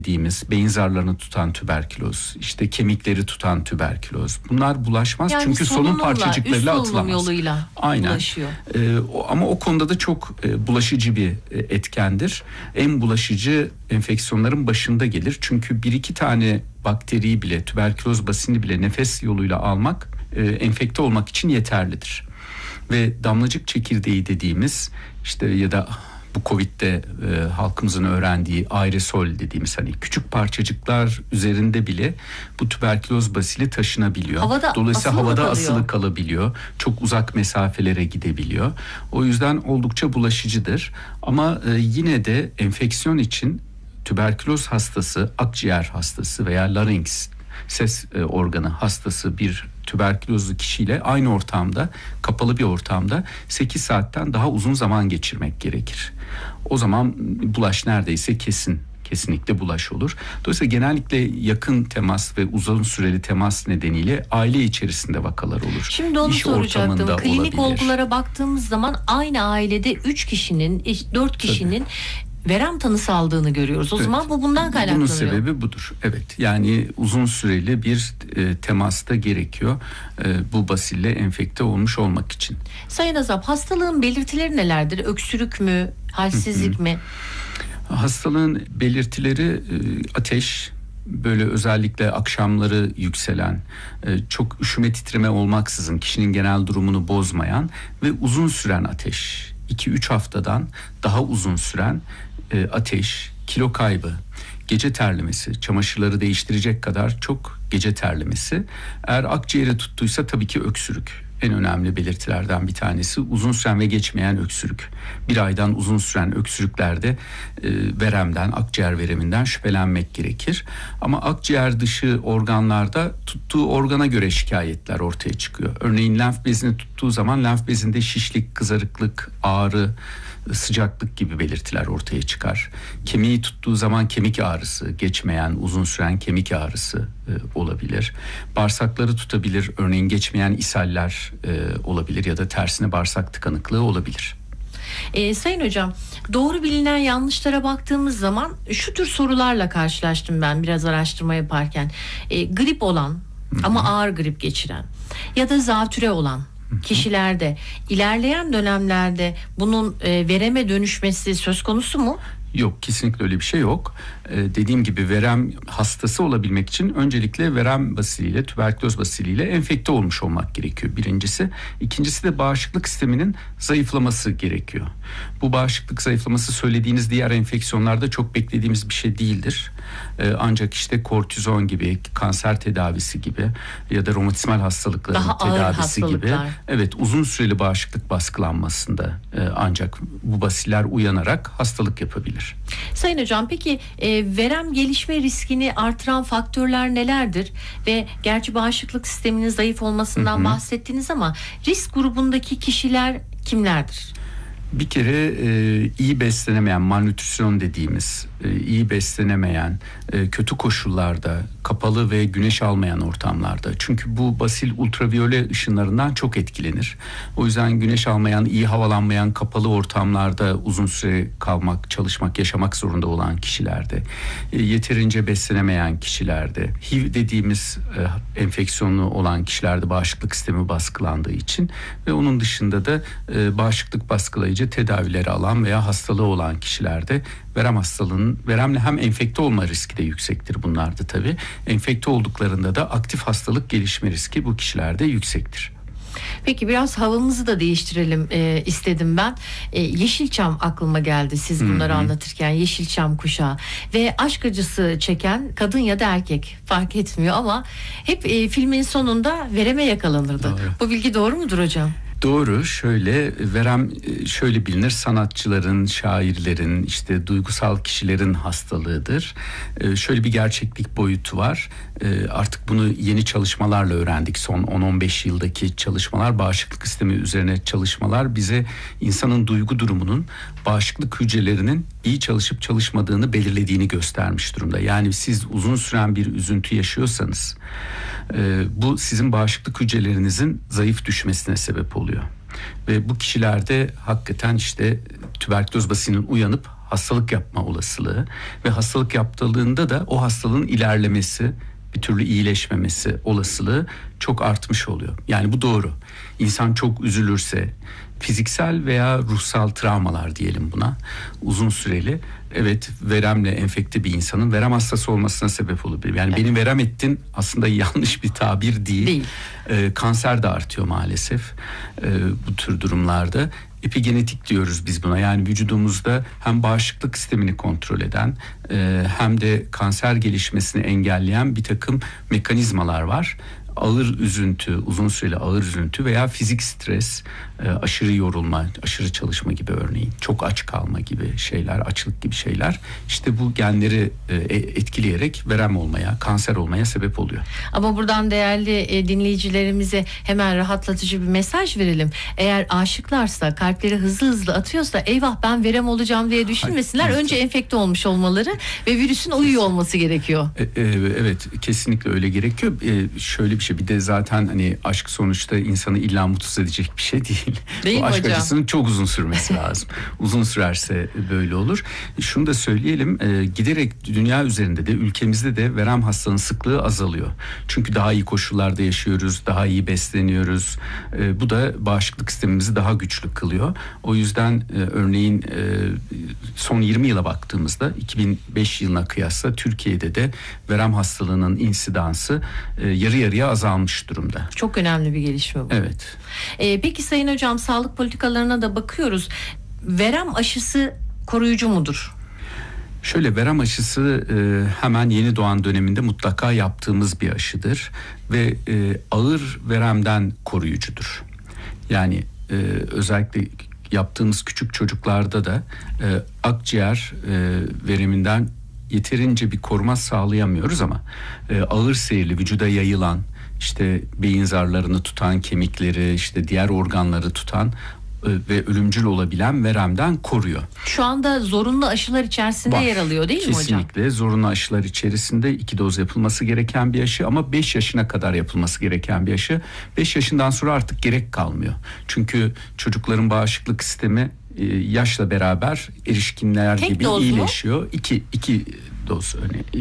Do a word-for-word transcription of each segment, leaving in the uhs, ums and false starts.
dediğimiz beyin zarlarını tutan tüberküloz, işte kemikleri tutan tüberküloz. Bunlar bulaşmaz yani çünkü solunum parçacıklarıyla üst solunum atılamaz. yoluyla Aynen. bulaşıyor. Ee, o, ama o konuda da çok e, bulaşıcı bir e, etkendir. En bulaşıcı enfeksiyonların başında gelir. Çünkü bir iki tane bakteriyi bile, tüberküloz basilini bile nefes yoluyla almak e, enfekte olmak için yeterlidir. Ve damlacık çekirdeği dediğimiz işte ya da bu Covid'de e, halkımızın öğrendiği aerosol dediğimiz hani küçük parçacıklar üzerinde bile bu tüberküloz basili taşınabiliyor. Havada Dolayısıyla asılı havada kalıyor. asılı kalabiliyor. Çok uzak mesafelere gidebiliyor. O yüzden oldukça bulaşıcıdır. Ama e, yine de enfeksiyon için tüberküloz hastası, akciğer hastası veya larynx ses e, organı hastası bir tüberkülozlu kişiyle aynı ortamda, kapalı bir ortamda sekiz saatten daha uzun zaman geçirmek gerekir. O zaman bulaş neredeyse kesin. Kesinlikle bulaş olur. Dolayısıyla genellikle yakın temas ve uzun süreli temas nedeniyle aile içerisinde vakalar olur. Şimdi onu İş soracaktım. ortamında Klinik olabilir. olgulara baktığımız zaman aynı ailede üç kişinin, dört kişinin Tabii. verem tanısı aldığını görüyoruz. O evet. zaman bu bundan kaynaklanıyor. Bunun sebebi budur. Evet. Yani uzun süreli bir e, temasta gerekiyor. E, bu basille enfekte olmuş olmak için. Sayın Azap, hastalığın belirtileri nelerdir? Öksürük mü? Halsizlik mi? Hastalığın belirtileri ateş, böyle özellikle akşamları yükselen, çok üşüme titreme olmaksızın kişinin genel durumunu bozmayan ve uzun süren ateş. iki üç haftadan daha uzun süren ateş, kilo kaybı, gece terlemesi, çamaşırları değiştirecek kadar çok gece terlemesi. Eğer akciğeri tuttuysa tabii ki öksürük. En önemli belirtilerden bir tanesi uzun süren ve geçmeyen öksürük. Bir aydan uzun süren öksürüklerde e, veremden, akciğer vereminden şüphelenmek gerekir. Ama akciğer dışı organlarda tuttuğu organa göre şikayetler ortaya çıkıyor. Örneğin lenf bezini tuttuğu zaman lenf bezinde şişlik, kızarıklık, ağrı, sıcaklık gibi belirtiler ortaya çıkar. Kemiği tuttuğu zaman kemik ağrısı, geçmeyen, uzun süren kemik ağrısı e, olabilir. Bağırsakları tutabilir, örneğin geçmeyen ishaller e, olabilir ya da tersine bağırsak tıkanıklığı olabilir. E, Sayın Hocam, doğru bilinen yanlışlara baktığımız zaman şu tür sorularla karşılaştım ben biraz araştırma yaparken. E, grip olan Hı-hı. ama ağır grip geçiren ya da zatüre olan kişilerde ilerleyen dönemlerde bunun e, vereme dönüşmesi söz konusu mu? Yok, kesinlikle öyle bir şey yok. Ee, dediğim gibi verem hastası olabilmek için öncelikle verem basiliyle, tüberküloz basiliyle enfekte olmuş olmak gerekiyor birincisi. İkincisi de bağışıklık sisteminin zayıflaması gerekiyor. Bu bağışıklık zayıflaması söylediğiniz diğer enfeksiyonlarda çok beklediğimiz bir şey değildir. Ee, ancak işte kortizon gibi, kanser tedavisi gibi ya da romatizmal hastalıkların Daha tedavisi gibi. Evet, uzun süreli bağışıklık baskılanmasında e, ancak bu basiller uyanarak hastalık yapabilir. Sayın Hocam, peki e, verem gelişme riskini artıran faktörler nelerdir? Ve gerçi bağışıklık sisteminin zayıf olmasından hı hı. bahsettiniz ama risk grubundaki kişiler kimlerdir? Bir kere e, iyi beslenemeyen, malnütrisyon dediğimiz, e, iyi beslenemeyen, e, kötü koşullarda, kapalı ve güneş almayan ortamlarda. Çünkü bu basil ultraviyole ışınlarından çok etkilenir. O yüzden güneş almayan, iyi havalanmayan, kapalı ortamlarda uzun süre kalmak, çalışmak, yaşamak zorunda olan kişilerde, e, yeterince beslenemeyen kişilerde, H I V dediğimiz e, enfeksiyonlu olan kişilerde bağışıklık sistemi baskılandığı için ve onun dışında da e, bağışıklık baskılayıcı tedavileri alan veya hastalığı olan kişilerde verem hastalığının, veremle hem enfekte olma riski de yüksektir bunlarda tabii. Enfekte olduklarında da aktif hastalık gelişme riski bu kişilerde yüksektir. Peki biraz havamızı da değiştirelim e, istedim ben. E, Yeşilçam aklıma geldi siz bunları Hı-hı. anlatırken. Yeşilçam kuşağı ve aşk acısı çeken kadın ya da erkek fark etmiyor ama hep e, filmin sonunda vereme yakalanırdı. Doğru. Bu bilgi doğru mudur hocam? Doğru. Şöyle, verem şöyle bilinir, sanatçıların, şairlerin, işte duygusal kişilerin hastalığıdır. Ee, şöyle bir gerçeklik boyutu var. Ee, artık bunu yeni çalışmalarla öğrendik. Son on on beş yıldaki çalışmalar, bağışıklık sistemi üzerine çalışmalar bize insanın duygu durumunun bağışıklık hücrelerinin iyi çalışıp çalışmadığını belirlediğini göstermiş durumda. Yani siz uzun süren bir üzüntü yaşıyorsanız e, bu sizin bağışıklık hücrelerinizin zayıf düşmesine sebep oluyor. Ve bu kişilerde hakikaten işte tüberküloz basilinin uyanıp hastalık yapma olasılığı ve hastalık yaptığında da o hastalığın ilerlemesi, bir türlü iyileşmemesi olasılığı çok artmış oluyor. Yani bu doğru. İnsan çok üzülürse, fiziksel veya ruhsal travmalar diyelim buna, uzun süreli, evet, veremle enfekte bir insanın verem hastası olmasına sebep olabilir. Yani evet. Beni verem ettin aslında yanlış bir tabir değil. değil. Ee, kanser de artıyor maalesef ee, bu tür durumlarda. Epigenetik diyoruz biz buna, yani vücudumuzda hem bağışıklık sistemini kontrol eden e, hem de kanser gelişmesini engelleyen bir takım mekanizmalar var. Ağır üzüntü, uzun süreli ağır üzüntü veya fizik stres, aşırı yorulma, aşırı çalışma gibi örneğin, çok aç kalma gibi şeyler, açlık gibi şeyler, işte bu genleri etkileyerek verem olmaya, kanser olmaya sebep oluyor. Ama buradan değerli dinleyicilerimize hemen rahatlatıcı bir mesaj verelim. Eğer aşıklarsa, kalpleri hızlı hızlı atıyorsa, eyvah ben verem olacağım diye düşünmesinler. Hayır, önce enfekte olmuş olmaları ve virüsün uyuyor olması gerekiyor. Evet, kesinlikle öyle gerekiyor. Şöyle bir şey, bir de zaten hani aşk sonuçta insanı illa mutsuz edecek bir şey değil. Değil Bu aşk hocam? acısının çok uzun sürmesi lazım. Uzun sürerse böyle olur. Şunu da söyleyelim, e, giderek dünya üzerinde de ülkemizde de verem hastalığının sıklığı azalıyor. Çünkü daha iyi koşullarda yaşıyoruz, daha iyi besleniyoruz. E, bu da bağışıklık sistemimizi daha güçlü kılıyor. O yüzden e, örneğin e, son yirmi yıla baktığımızda iki bin beş yılına kıyasla Türkiye'de de verem hastalığının insidansı e, yarı yarıya azalmış durumda. Çok önemli bir gelişme bu. Evet. E, peki Sayın Hocam, sağlık politikalarına da bakıyoruz. Verem aşısı koruyucu mudur? Şöyle, verem aşısı e, hemen yeni doğan döneminde mutlaka yaptığımız bir aşıdır ve e, ağır veremden koruyucudur. Yani e, özellikle yaptığımız küçük çocuklarda da e, akciğer e, vereminden yeterince bir koruma sağlayamıyoruz ama e, ağır seyirli, vücuda yayılan, işte beyin zarlarını tutan, kemikleri, işte diğer organları tutan ve ölümcül olabilen veremden koruyor. Şu anda zorunlu aşılar içerisinde Var. yer alıyor değil mi hocam? Kesinlikle zorunlu aşılar içerisinde iki doz yapılması gereken bir aşı ama beş yaşına kadar yapılması gereken bir aşı. beş yaşından sonra artık gerek kalmıyor. Çünkü çocukların bağışıklık sistemi yaşla beraber erişkinler Tek gibi doz iyileşiyor. İki, iki doz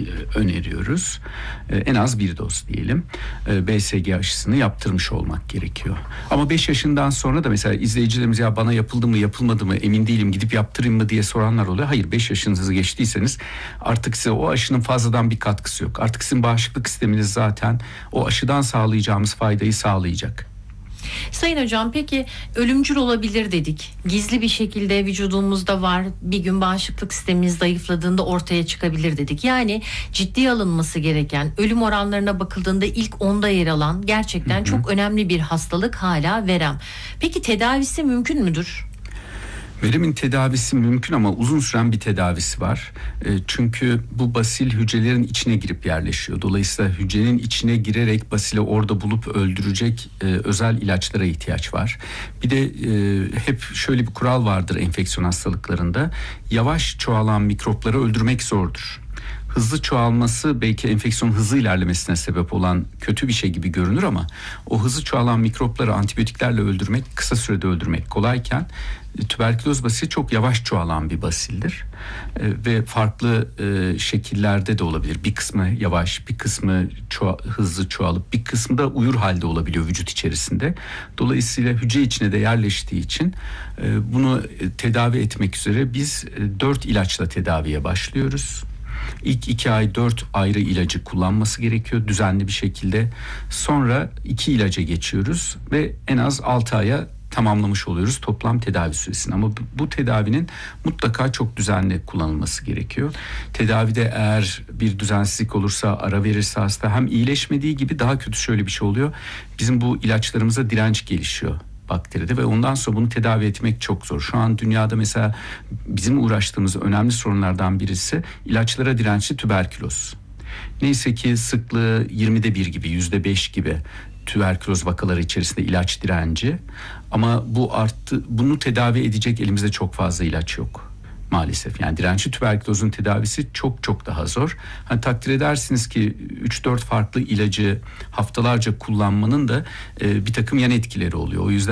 öneriyoruz. En az bir doz diyelim. B S G aşısını yaptırmış olmak gerekiyor. Ama beş yaşından sonra da mesela izleyicilerimiz ya bana yapıldı mı yapılmadı mı emin değilim gidip yaptırayım mı diye soranlar oluyor. Hayır, beş yaşınızı geçtiyseniz artık size o aşının fazladan bir katkısı yok. Artık sizin bağışıklık sisteminiz zaten o aşıdan sağlayacağımız faydayı sağlayacak. Sayın Hocam, peki ölümcül olabilir dedik. Gizli bir şekilde vücudumuzda var. Bir gün bağışıklık sistemimiz zayıfladığında ortaya çıkabilir dedik. Yani ciddiye alınması gereken, ölüm oranlarına bakıldığında ilk onda yer alan gerçekten hı hı. çok önemli bir hastalık hala verem. Peki tedavisi mümkün müdür? Veremin tedavisi mümkün ama uzun süren bir tedavisi var. E, çünkü bu basil hücrelerin içine girip yerleşiyor. Dolayısıyla hücrenin içine girerek basili orada bulup öldürecek e, özel ilaçlara ihtiyaç var. Bir de e, hep şöyle bir kural vardır enfeksiyon hastalıklarında. Yavaş çoğalan mikropları öldürmek zordur. Hızlı çoğalması belki enfeksiyon hızlı ilerlemesine sebep olan kötü bir şey gibi görünür ama o hızlı çoğalan mikropları antibiyotiklerle öldürmek, kısa sürede öldürmek kolayken tüberküloz basili çok yavaş çoğalan bir basildir e, ve farklı e, şekillerde de olabilir. Bir kısmı yavaş, bir kısmı ço- hızlı çoğalıp bir kısmı da uyur halde olabiliyor vücut içerisinde. Dolayısıyla hücre içine de yerleştiği için e, bunu tedavi etmek üzere biz e, dört ilaçla tedaviye başlıyoruz. İlk iki ay dört ayrı ilacı kullanması gerekiyor düzenli bir şekilde. Sonra iki ilaca geçiyoruz ve en az altı aya tamamlamış oluyoruz toplam tedavi süresini. Ama bu, bu tedavinin mutlaka çok düzenli kullanılması gerekiyor. Tedavide eğer bir düzensizlik olursa, ara verirse hasta, hem iyileşmediği gibi daha kötü şöyle bir şey oluyor. Bizim bu ilaçlarımıza direnç gelişiyor bakteride ve ondan sonra bunu tedavi etmek çok zor. Şu an dünyada mesela bizim uğraştığımız önemli sorunlardan birisi ilaçlara dirençli tüberküloz. Neyse ki sıklığı yirmide bir gibi, yüzde beş gibi tüberküloz vakaları içerisinde ilaç direnci. Ama bu arttı, bunu tedavi edecek elimizde çok fazla ilaç yok maalesef. Yani dirençli tüberkülozun tedavisi çok çok daha zor. Hani takdir edersiniz ki üç dört farklı ilacı haftalarca kullanmanın da e, bir takım yan etkileri oluyor. O yüzden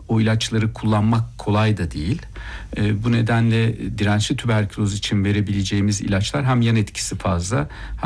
o ilaçları kullanmak kolay da değil. E, bu nedenle dirençli tüberküloz için verebileceğimiz ilaçlar hem yan etkisi fazla hem